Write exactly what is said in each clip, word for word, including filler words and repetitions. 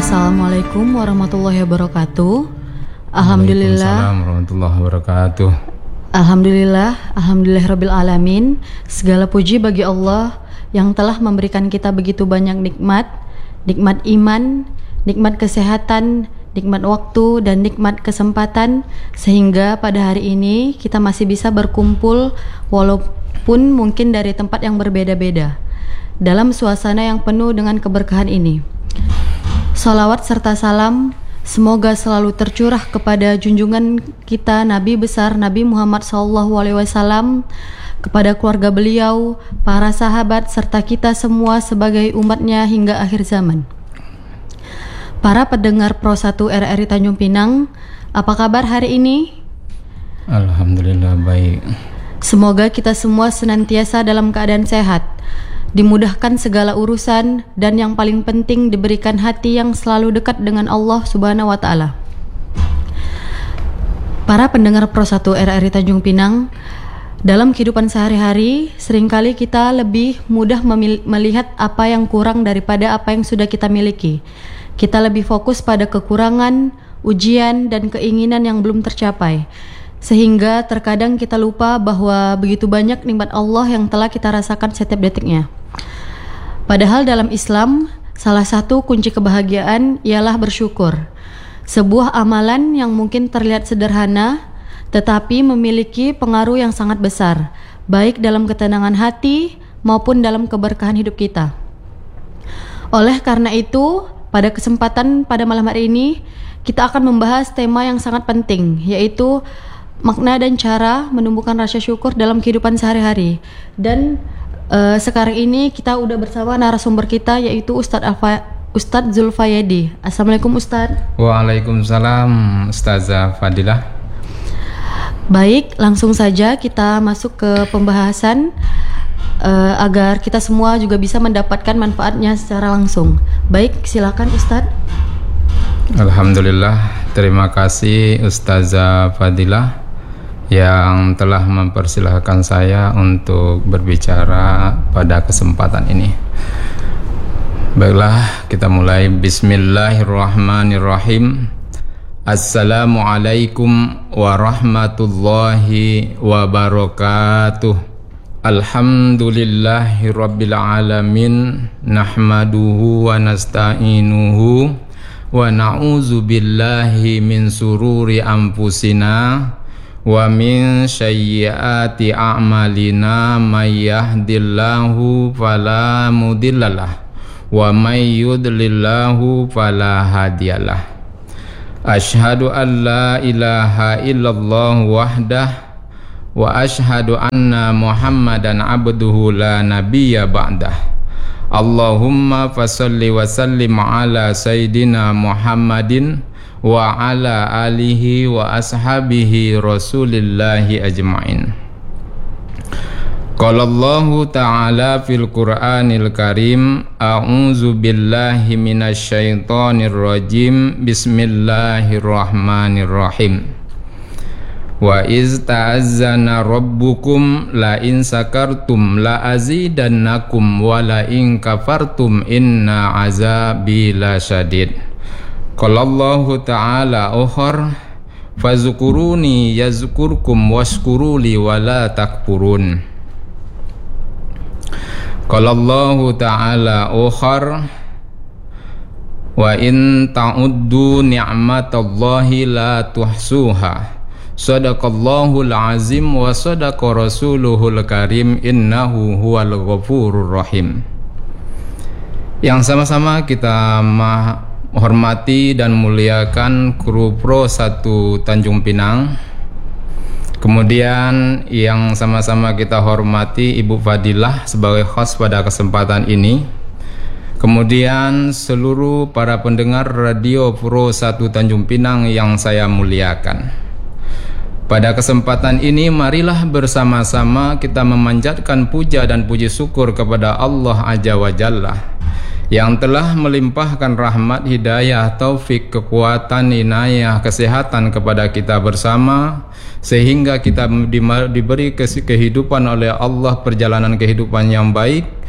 Assalamualaikum warahmatullahi wabarakatuh. Alhamdulillah. Waalaikumsalam warahmatullahi wabarakatuh. Alhamdulillah, alhamdulillahirabbil alamin. Segala puji bagi Allah yang telah memberikan kita begitu banyak nikmat, nikmat iman, nikmat kesehatan, nikmat waktu dan nikmat kesempatan, sehingga pada hari ini kita masih bisa berkumpul walaupun mungkin dari tempat yang berbeda-beda dalam suasana yang penuh dengan keberkahan ini. Salawat serta salam semoga selalu tercurah kepada junjungan kita Nabi besar Nabi Muhammad shallallahu alaihi wasallam, kepada keluarga beliau, para sahabat, serta kita semua sebagai umatnya hingga akhir zaman. Para pendengar Pro satu R R I Tanjung Pinang, apa kabar hari ini? Alhamdulillah baik. Semoga kita semua senantiasa dalam keadaan sehat, dimudahkan segala urusan, dan yang paling penting diberikan hati yang selalu dekat dengan Allah Subhanahu wa Ta'ala. Para pendengar Pro satu R R I Tanjung Pinang, dalam kehidupan sehari-hari seringkali kita lebih mudah memil- melihat apa yang kurang daripada apa yang sudah kita miliki. Kita lebih fokus pada kekurangan, ujian, dan keinginan yang belum tercapai, sehingga terkadang kita lupa bahwa begitu banyak nikmat Allah yang telah kita rasakan setiap detiknya. Padahal dalam Islam, salah satu kunci kebahagiaan ialah bersyukur. Sebuah amalan yang mungkin terlihat sederhana, tetapi memiliki pengaruh yang sangat besar, baik dalam ketenangan hati maupun dalam keberkahan hidup kita. Oleh karena itu, pada kesempatan pada malam hari ini, kita akan membahas tema yang sangat penting, yaitu makna dan cara menumbuhkan rasa syukur dalam kehidupan sehari-hari. Dan uh, sekarang ini kita udah bersama narasumber kita, yaitu Ustadz Alfa, Ustadz Zulfayedi. Assalamualaikum Ustadz. Waalaikumsalam Ustazah Fadilah. Baik, langsung saja kita masuk ke pembahasan uh, agar kita semua juga bisa mendapatkan manfaatnya secara langsung. Baik, silakan Ustadz. Alhamdulillah, terima kasih Ustazah Fadilah yang telah mempersilahkan saya untuk berbicara pada kesempatan ini. Baiklah, kita mulai. Bismillahirrahmanirrahim. Assalamualaikum warahmatullahi wabarakatuh. Alhamdulillahirabbil alamin, nahmaduhu wa nasta'inuhu wa na'udzu billahi min sururi anfusina wa min sayyiati a'malina, may yahdillahu fala mudhillalah wa may yudlillahu fala hadiyalah. Asyhadu an la ilaha illallah wahdah wa asyhadu anna Muhammadan abduhu la nabiyya ba'dah. Allahumma fasalli wa sallim ala sayyidina Muhammadin wa ala alihi wa ashabihi rasulillahi ajma'in. Qala Allahu ta'ala fil Qur'anil Karim, a'udzu billahi minasy syaithanir rajim, bismillahirrahmanirrahim. Wa iz ta'azzana rabbukum la in sakartum la azidannakum wa la in kafartum inna azabi lasyadid. Qala Allahu ta'ala ukhar, fazkuruni yazkurkum washkuruli wa la takfurun. Qala Allahu ta'ala ukhar, wa in ta'uddu ni'matallahi la tuhsuha. Sadaqallahul azim wa sadaqa rasuluhul karim, innahu huwal ghafurur rahim. Yang sama-sama kita menghormati dan muliakan kru Pro satu Tanjung Pinang. Kemudian yang sama-sama kita hormati Ibu Fadilah sebagai host pada kesempatan ini. Kemudian seluruh para pendengar Radio Pro satu Tanjung Pinang yang saya muliakan. Pada kesempatan ini marilah bersama-sama kita memanjatkan puja dan puji syukur kepada Allah Azza wa Jalla yang telah melimpahkan rahmat, hidayah, taufik, kekuatan, inayah, kesehatan kepada kita bersama, sehingga kita diberi kehidupan oleh Allah, perjalanan kehidupan yang baik,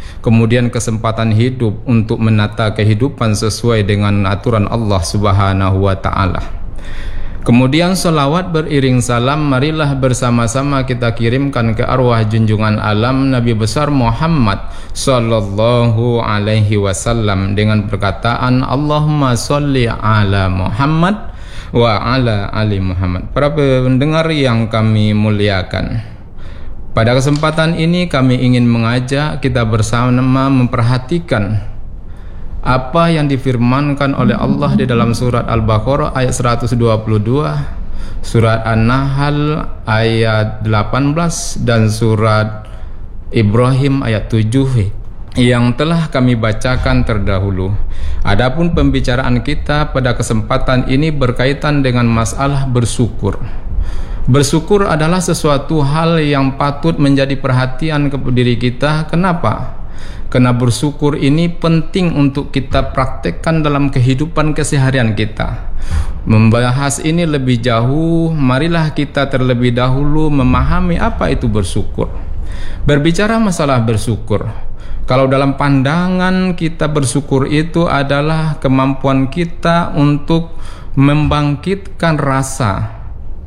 kemudian kesempatan hidup untuk menata kehidupan sesuai dengan aturan Allah Subhanahu wa taala. Kemudian selawat beriring salam marilah bersama-sama kita kirimkan ke arwah junjungan alam Nabi besar Muhammad sallallahu alaihi wasallam dengan perkataan Allahumma sholli ala Muhammad wa ala ali Muhammad. Para pendengar yang kami muliakan, pada kesempatan ini kami ingin mengajak kita bersama memperhatikan apa yang difirmankan oleh Allah di dalam surat Al-Baqarah ayat seratus dua puluh dua, surat An-Nahl ayat delapan belas dan surat Ibrahim ayat tujuh yang telah kami bacakan terdahulu. Adapun pembicaraan kita pada kesempatan ini berkaitan dengan masalah bersyukur. Bersyukur adalah sesuatu hal yang patut menjadi perhatian kepada diri kita. Kenapa? Karena bersyukur ini penting untuk kita praktekkan dalam kehidupan keseharian kita. Membahas ini lebih jauh, marilah kita terlebih dahulu memahami apa itu bersyukur. Berbicara masalah bersyukur, kalau dalam pandangan kita bersyukur itu adalah kemampuan kita untuk membangkitkan rasa,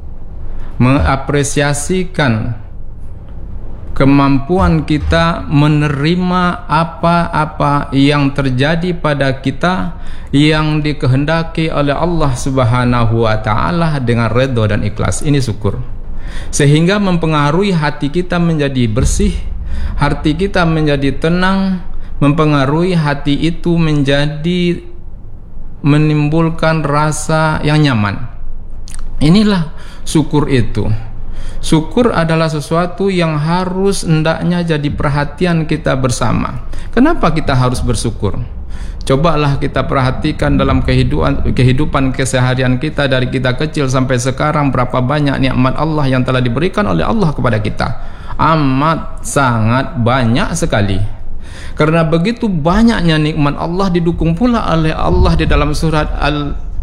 mengapresiasikan kemampuan kita menerima apa-apa yang terjadi pada kita yang dikehendaki oleh Allah Subhanahu wa taala dengan redha dan ikhlas. Ini syukur. Sehingga mempengaruhi hati kita menjadi bersih, hati kita menjadi tenang, mempengaruhi hati itu menjadi menimbulkan rasa yang nyaman. Inilah syukur itu. Syukur adalah sesuatu yang harus hendaknya jadi perhatian kita bersama. Kenapa kita harus bersyukur? Cobalah kita perhatikan dalam kehidupan, kehidupan keseharian kita dari kita kecil sampai sekarang, berapa banyak nikmat Allah yang telah diberikan oleh Allah kepada kita. Amat sangat banyak sekali. Karena begitu banyaknya nikmat Allah didukung pula oleh Allah di dalam surat Al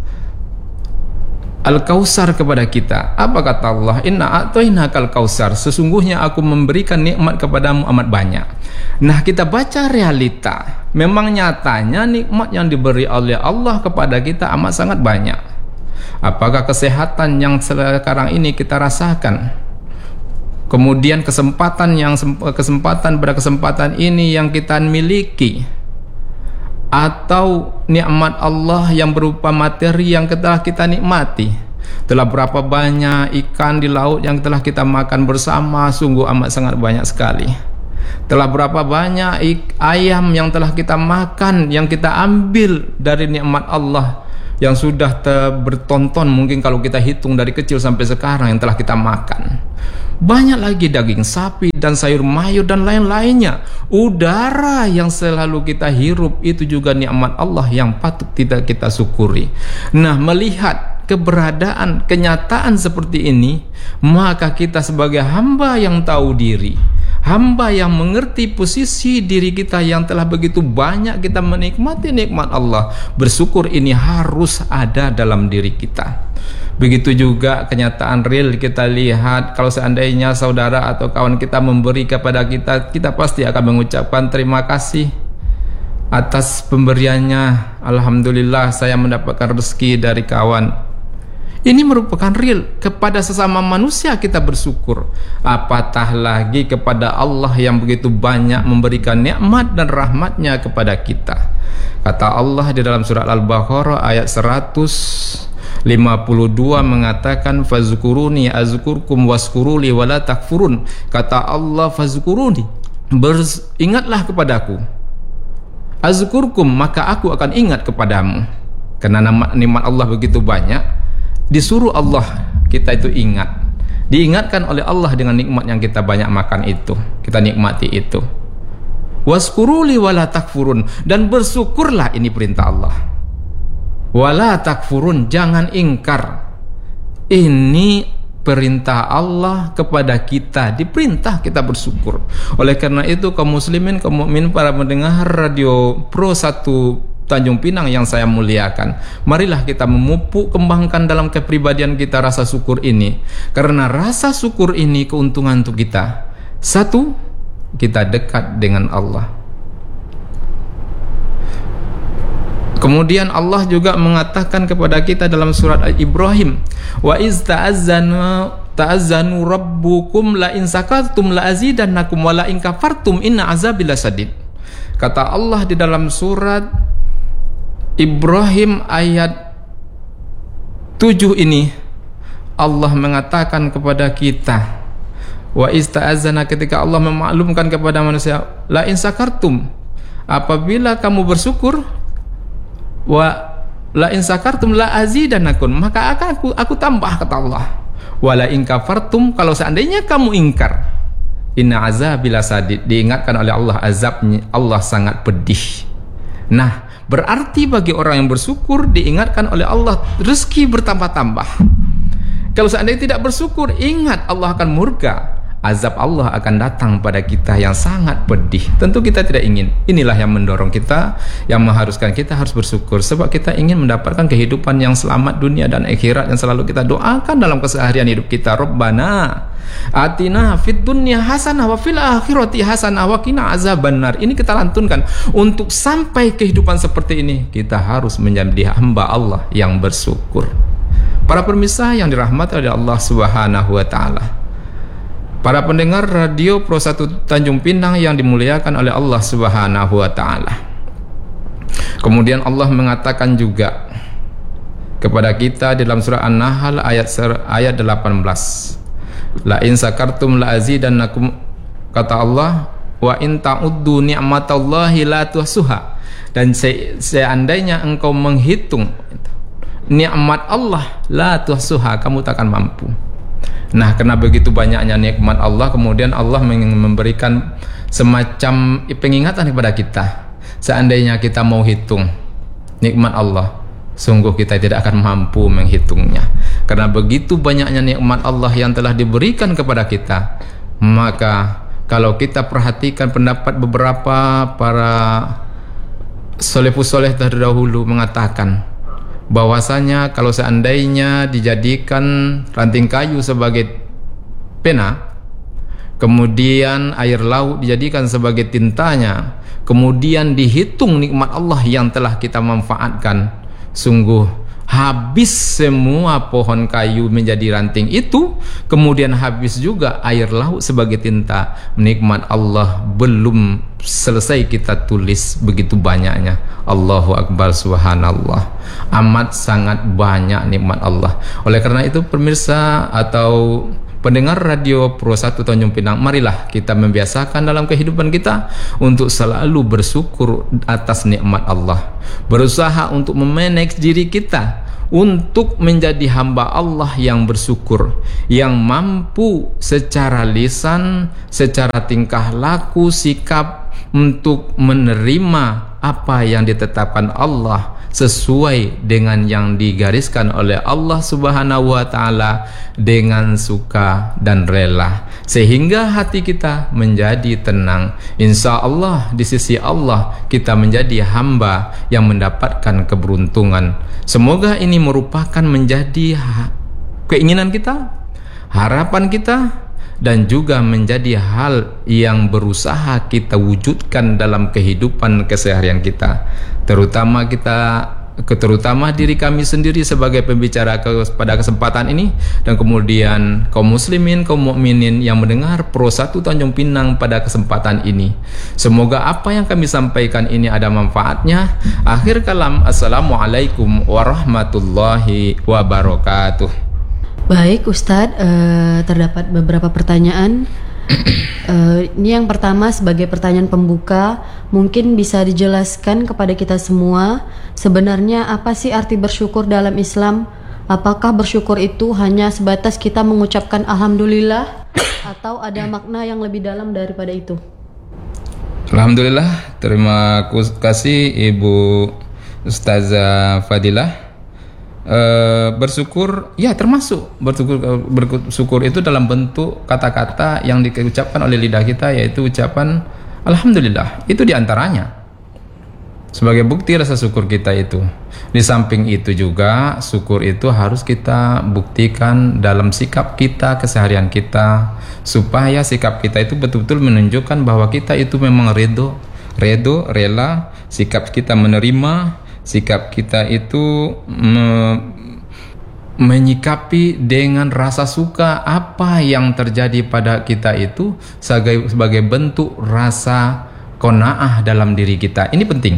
Al-Kautsar kepada kita. Apa kata Allah? Inna a'tainakal kautsar. Sesungguhnya aku memberikan nikmat kepadamu amat banyak. Nah, kita baca realita. Memang nyatanya nikmat yang diberi oleh Allah kepada kita amat sangat banyak. Apakah kesehatan yang sekarang ini kita rasakan? Kemudian kesempatan yang kesempatan pada kesempatan ini yang kita miliki, atau nikmat Allah yang berupa materi yang telah kita nikmati. Telah berapa banyak ikan di laut yang telah kita makan bersama, sungguh amat sangat banyak sekali. Telah berapa banyak ayam yang telah kita makan, yang kita ambil dari nikmat Allah yang sudah bertonton, mungkin kalau kita hitung dari kecil sampai sekarang yang telah kita makan. Banyak lagi daging sapi dan sayur mayur dan lain-lainnya. Udara yang selalu kita hirup itu juga nikmat Allah yang patut tidak kita syukuri. Nah, melihat keberadaan, kenyataan seperti ini, maka kita sebagai hamba yang tahu diri, hamba yang mengerti posisi diri kita yang telah begitu banyak kita menikmati nikmat Allah, bersyukur ini harus ada dalam diri kita. Begitu juga kenyataan real kita lihat, kalau seandainya saudara atau kawan kita memberi kepada kita, kita pasti akan mengucapkan terima kasih atas pemberiannya. Alhamdulillah saya mendapatkan rezeki dari kawan. Ini merupakan real. Kepada sesama manusia kita bersyukur, apatah lagi kepada Allah yang begitu banyak memberikan nikmat dan rahmatnya kepada kita. Kata Allah di dalam surat Al-Baqarah ayat seratus lima puluh dua mengatakan, fazkuruni azkurkum waskuruli wala takfurun. Kata Allah, fazkuruni, ingatlah kepadaku, azkurkum, maka aku akan ingat kepadamu. Karena nikmat Allah begitu banyak, disuruh Allah kita itu ingat, diingatkan oleh Allah dengan nikmat yang kita banyak makan itu, kita nikmati itu. Waskuruli wala takfurun, dan bersyukurlah, ini perintah Allah. Wala takfurun, jangan ingkar. Ini perintah Allah kepada kita, diperintah kita bersyukur. Oleh karena itu kaum muslimin, kaum mukmin, para pendengar radio Pro satu Tanjung Pinang yang saya muliakan, marilah kita memupuk kembangkan dalam kepribadian kita rasa syukur ini. Karena rasa syukur ini keuntungan untuk kita. Satu, kita dekat dengan Allah. Kemudian Allah juga mengatakan kepada kita dalam surat Ibrahim, wa iz ta'azzanu ta'azzanu rabbukum la in sakartum la azidannakum wa la in kafartum inna azabi lasadid. Kata Allah di dalam surat Ibrahim ayat tujuh ini, Allah mengatakan kepada kita, wa iz ta'azzana, ketika Allah memaklumkan kepada manusia, la in sakartum, apabila kamu bersyukur, wa la in sakartum la azidannakum, maka akan aku aku tambah, kata Allah. Wa la in kafartum, kalau seandainya kamu ingkar, inna azabil lasadid, diingatkan oleh Allah, azabnya Allah sangat pedih. Nah, berarti bagi orang yang bersyukur diingatkan oleh Allah rezeki bertambah-tambah. Kalau seandainya tidak bersyukur, ingat Allah akan murka, azab Allah akan datang pada kita yang sangat pedih. Tentu kita tidak ingin. Inilah yang mendorong kita, yang mengharuskan kita harus bersyukur, sebab kita ingin mendapatkan kehidupan yang selamat dunia dan akhirat, yang selalu kita doakan dalam keseharian hidup kita. Rabbana atina fid dunya hasanah wa fil akhirati hasanah wa qina azabannar. Ini kita lantunkan. Untuk sampai kehidupan seperti ini, kita harus menjadi hamba Allah yang bersyukur. Para pemirsa yang dirahmati oleh Allah Subhanahu wa taala, para pendengar radio Pro satu Tanjung Pinang yang dimuliakan oleh Allah Subhanahu wa taala. Kemudian Allah mengatakan juga kepada kita dalam surah An-Nahl ayat ayat delapan belas. La in sakartum la azidannakum, kata Allah, wa in ta'uddu ni'matallahi la tuhsuha. Dan se seandainya engkau menghitung nikmat Allah, la tuhsuha, kamu takkan mampu. Nah, karena begitu banyaknya nikmat Allah, kemudian Allah memberikan semacam pengingatan kepada kita. Seandainya kita mau hitung nikmat Allah, sungguh kita tidak akan mampu menghitungnya. Karena begitu banyaknya nikmat Allah yang telah diberikan kepada kita. Maka kalau kita perhatikan pendapat beberapa para salafus saleh terdahulu mengatakan bahwasanya kalau seandainya dijadikan ranting kayu sebagai pena, kemudian air laut dijadikan sebagai tintanya, kemudian dihitung nikmat Allah yang telah kita manfaatkan, sungguh habis semua pohon kayu menjadi ranting itu, kemudian habis juga air laut sebagai tinta. Nikmat Allah belum selesai kita tulis, begitu banyaknya. Allahu Akbar, subhanallah, amat sangat banyak nikmat Allah. Oleh karena itu pemirsa atau pendengar radio Pro satu Tanjung Pinang, marilah kita membiasakan dalam kehidupan kita untuk selalu bersyukur atas nikmat Allah. Berusaha untuk memanage diri kita untuk menjadi hamba Allah yang bersyukur, yang mampu secara lisan, secara tingkah laku, sikap untuk menerima apa yang ditetapkan Allah sesuai dengan yang digariskan oleh Allah Subhanahu wa taala dengan suka dan rela, sehingga hati kita menjadi tenang. Insya Allah di sisi Allah kita menjadi hamba yang mendapatkan keberuntungan. Semoga ini merupakan menjadi keinginan kita, harapan kita, dan juga menjadi hal yang berusaha kita wujudkan dalam kehidupan keseharian kita, terutama kita terutama diri kami sendiri sebagai pembicara pada kesempatan ini, dan kemudian kaum muslimin, kaum mukminin yang mendengar Pro satu Tanjung Pinang pada kesempatan ini. Semoga apa yang kami sampaikan ini ada manfaatnya. Akhir kalam, assalamualaikum warahmatullahi wabarakatuh. Baik Ustadz, uh, terdapat beberapa pertanyaan. Uh, ini yang pertama sebagai pertanyaan pembuka, mungkin bisa dijelaskan kepada kita semua sebenarnya apa sih arti bersyukur dalam Islam? Apakah bersyukur itu hanya sebatas kita mengucapkan alhamdulillah atau ada makna yang lebih dalam daripada itu? Alhamdulillah, terima kasih Ibu Ustazah Fadilah. Uh, bersyukur, ya termasuk bersyukur, bersyukur itu dalam bentuk kata-kata yang diucapkan oleh lidah kita, yaitu ucapan alhamdulillah. Itu diantaranya sebagai bukti rasa syukur kita itu. Di samping itu juga syukur itu harus kita buktikan dalam sikap kita, keseharian kita, supaya sikap kita itu betul-betul menunjukkan bahwa kita itu memang redo, redo, rela, sikap kita menerima, sikap kita itu me- menyikapi dengan rasa suka apa yang terjadi pada kita itu sebagai, sebagai bentuk rasa qanaah dalam diri kita. Ini penting.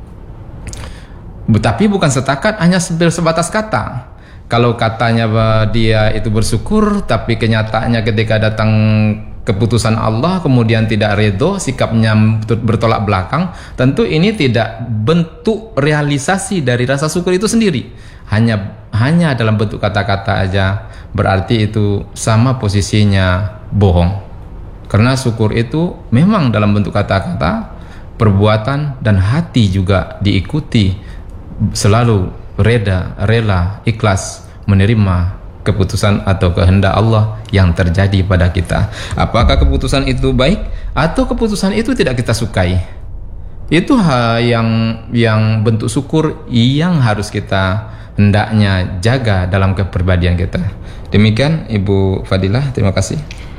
Tapi bukan setakat hanya sebatas kata. Kalau katanya dia itu bersyukur, tapi kenyataannya ketika datang keputusan Allah kemudian tidak ridho, sikapnya bertolak belakang, tentu ini tidak bentuk realisasi dari rasa syukur itu sendiri. Hanya hanya dalam bentuk kata-kata aja, berarti itu sama posisinya bohong. Karena syukur itu memang dalam bentuk kata-kata, perbuatan dan hati juga diikuti, selalu reda, rela, ikhlas menerima keputusan atau kehendak Allah yang terjadi pada kita. Apakah keputusan itu baik atau keputusan itu tidak kita sukai? Itu hal yang yang bentuk syukur yang harus kita hendaknya jaga dalam kepribadian kita. Demikian Ibu Fadilah, terima kasih.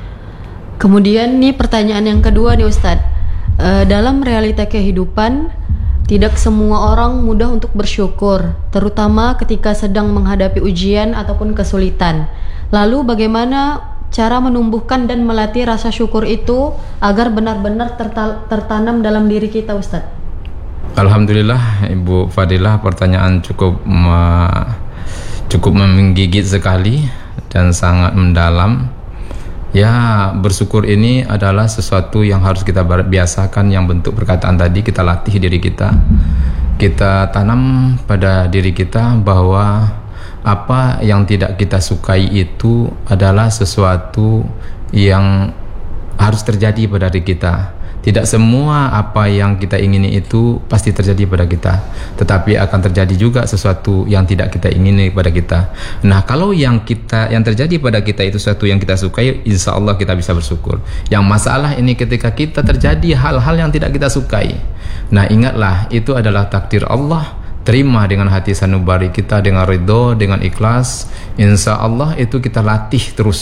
Kemudian nih pertanyaan yang kedua nih Ustadz, e, dalam realita kehidupan tidak semua orang mudah untuk bersyukur, terutama ketika sedang menghadapi ujian ataupun kesulitan. Lalu bagaimana cara menumbuhkan dan melatih rasa syukur itu agar benar-benar terta- tertanam dalam diri kita, Ustadz? Alhamdulillah Ibu Fadilah, pertanyaan cukup uh, cukup menggigit sekali dan sangat mendalam. Ya, bersyukur ini adalah sesuatu yang harus kita biasakan, yang bentuk perkataan tadi kita latih diri kita. Kita tanam pada diri kita bahwa apa yang tidak kita sukai itu adalah sesuatu yang harus terjadi pada diri kita. Tidak semua apa yang kita ingini itu pasti terjadi pada kita, tetapi akan terjadi juga sesuatu yang tidak kita ingini pada kita. Nah, kalau yang kita yang terjadi pada kita itu sesuatu yang kita sukai, insya Allah kita bisa bersyukur. Yang masalah ini ketika kita terjadi hal-hal yang tidak kita sukai. Nah, ingatlah itu adalah takdir Allah. Terima dengan hati sanubari kita, dengan ridho, dengan ikhlas. Insya Allah itu kita latih terus.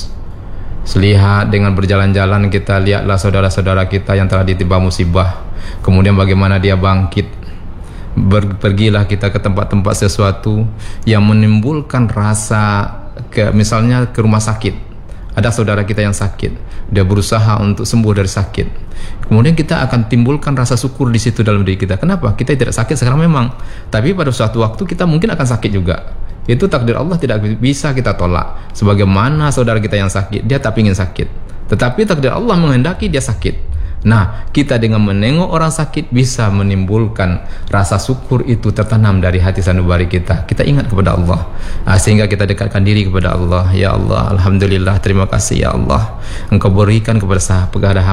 Lihat dengan berjalan-jalan, kita lihatlah saudara-saudara kita yang telah ditimpa musibah, kemudian bagaimana dia bangkit. Ber, pergilah kita ke tempat-tempat sesuatu yang menimbulkan rasa ke, misalnya ke rumah sakit, ada saudara kita yang sakit, dia berusaha untuk sembuh dari sakit, kemudian kita akan timbulkan rasa syukur di situ dalam diri kita. Kenapa? Kita tidak sakit sekarang memang, tapi pada suatu waktu kita mungkin akan sakit juga. Itu takdir Allah, tidak bisa kita tolak. Sebagaimana saudara kita yang sakit, dia tak ingin sakit, tetapi takdir Allah menghendaki dia sakit. Nah, kita dengan menengok orang sakit bisa menimbulkan rasa syukur itu tertanam dari hati sanubari kita. Kita ingat kepada Allah, sehingga kita dekatkan diri kepada Allah. Ya Allah, Alhamdulillah, terima kasih ya Allah, Engkau berikan kepada saya